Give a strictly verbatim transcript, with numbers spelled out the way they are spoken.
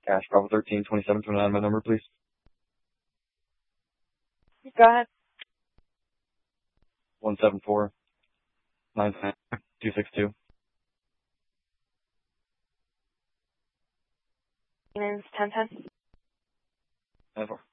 Cash, Bravo thirteen, twenty-seven twenty-nine, my number, please. Go ahead. one seven four, nine two six two. Name's ten ten. ten four.